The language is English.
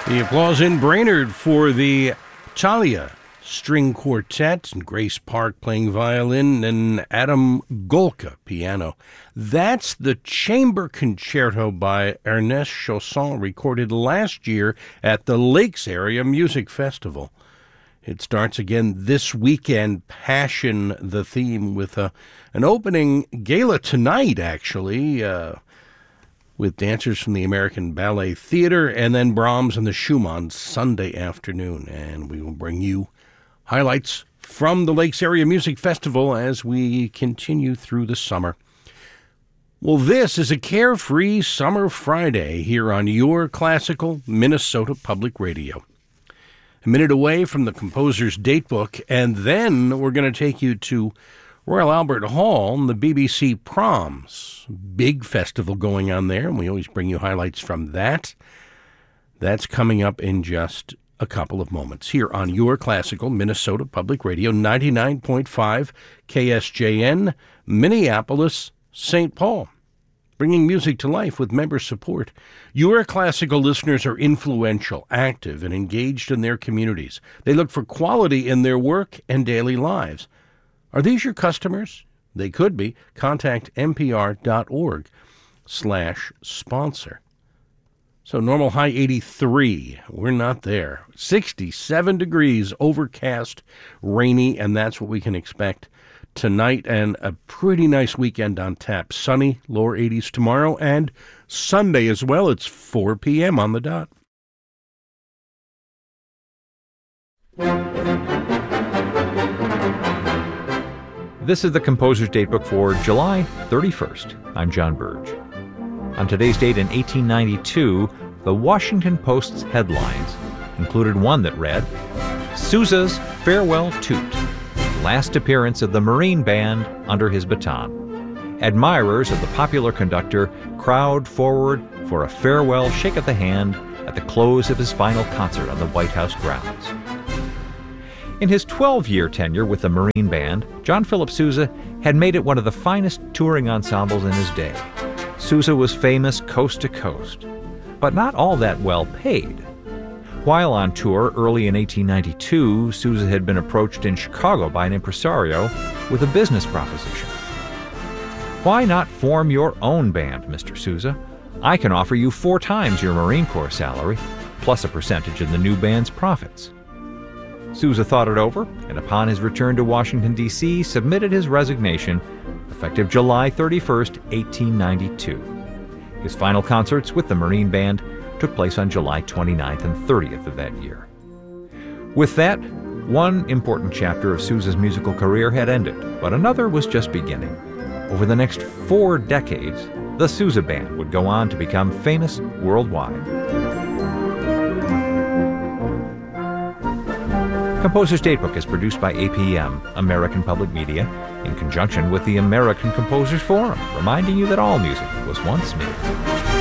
The applause in Brainerd for the Talia String Quartet, and Grace Park playing violin, and Adam Golka piano. That's the Chamber Concerto by Ernest Chausson, recorded last year at the Lakes Area Music Festival. It starts again this weekend, Passion the theme, with an opening gala tonight, actually, with dancers from the American Ballet Theater, and then Brahms and the Schumann Sunday afternoon. And we will bring you highlights from the Lakes Area Music Festival as we continue through the summer. Well, this is a carefree summer Friday here on your classical Minnesota Public Radio. A minute away from the composer's datebook, and then we're going to take you to Royal Albert Hall and the BBC Proms. Big festival going on there, and we always bring you highlights from that. That's coming up in just a couple of moments here on your classical Minnesota Public Radio, 99.5 KSJN, Minneapolis, St. Paul. Bringing music to life with member support. Your classical listeners are influential, active, and engaged in their communities. They look for quality in their work and daily lives. Are these your customers? They could be. Contact npr.org/sponsor. So normal high 83. We're not there. 67 degrees, overcast, rainy, and that's what we can expect tonight, and a pretty nice weekend on tap. Sunny, lower 80s tomorrow, and Sunday as well. It's 4 p.m. on the dot. This is the Composer's Datebook for July 31st. I'm John Burge. On today's date in 1892, the Washington Post's headlines included one that read, Sousa's Farewell Toot, last appearance of the Marine Band under his baton. Admirers of the popular conductor crowd forward for a farewell shake of the hand at the close of his final concert on the White House grounds. In his 12-year tenure with the Marine Band, John Philip Sousa had made it one of the finest touring ensembles in his day. Sousa was famous coast to coast, but not all that well paid. While on tour early in 1892, Sousa had been approached in Chicago by an impresario with a business proposition. Why not form your own band, Mr. Sousa? I can offer you 4 times your Marine Corps salary, plus a percentage of the new band's profits. Sousa thought it over, and upon his return to Washington, D.C., submitted his resignation, effective July 31st, 1892. His final concerts with the Marine Band took place on July 29th and 30th of that year. With that, one important chapter of Sousa's musical career had ended, but another was just beginning. Over the next 4 decades, the Sousa Band would go on to become famous worldwide. Composer's Datebook is produced by APM, American Public Media, in conjunction with the American Composers Forum, reminding you that all music was once made.